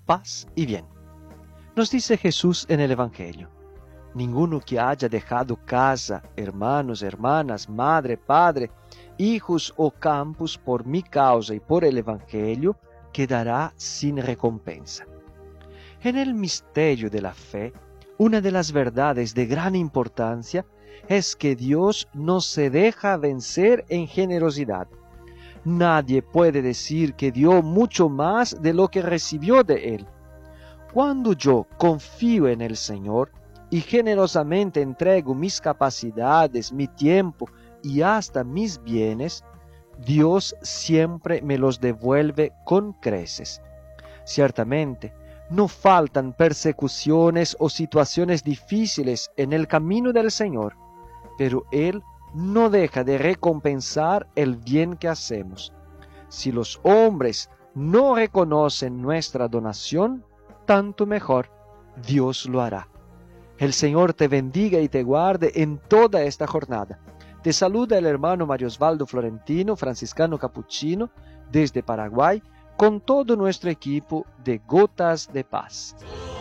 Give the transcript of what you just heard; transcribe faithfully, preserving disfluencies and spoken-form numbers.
paz y bien. Nos dice Jesús en el Evangelio: ninguno que haya dejado casa, hermanos, hermanas, madre, padre, hijos o campos por mi causa y por el Evangelio, quedará sin recompensa. En el misterio de la fe, una de las verdades de gran importancia es que Dios no se deja vencer en generosidad. Nadie puede decir que dio mucho más de lo que recibió de Él. Cuando yo confío en el Señor y generosamente entrego mis capacidades, mi tiempo y hasta mis bienes, Dios siempre me los devuelve con creces. Ciertamente, no faltan persecuciones o situaciones difíciles en el camino del Señor, pero Él no deja de recompensar el bien que hacemos. Si los hombres no reconocen nuestra donación, tanto mejor, Dios lo hará. El Señor te bendiga y te guarde en toda esta jornada. Te saluda el hermano Mario Osvaldo Florentino, franciscano capuchino, desde Paraguay, con todo nuestro equipo de Gotas de Paz.